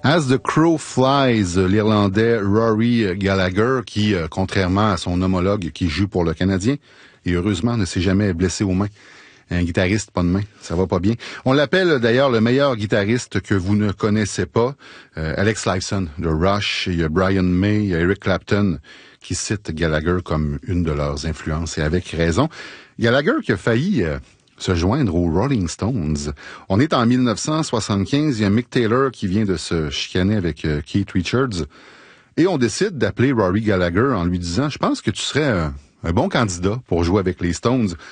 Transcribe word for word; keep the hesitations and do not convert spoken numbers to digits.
As the Crow Flies, l'Irlandais Rory Gallagher, qui, euh, contrairement à son homologue qui joue pour le Canadien, et heureusement ne s'est jamais blessé aux mains. Un guitariste, pas de main, ça va pas bien. On l'appelle d'ailleurs le meilleur guitariste que vous ne connaissez pas. Euh, Alex Lifeson de Rush, il y a Brian May, il y a Eric Clapton qui citent Gallagher comme une de leurs influences, et avec raison. Gallagher qui a failli euh, se joindre aux Rolling Stones. On est en dix-neuf cent soixante-quinze, il y a Mick Taylor qui vient de se chicaner avec euh, Keith Richards, et on décide d'appeler Rory Gallagher en lui disant « Je pense que tu serais euh, un bon candidat pour jouer avec les Stones ».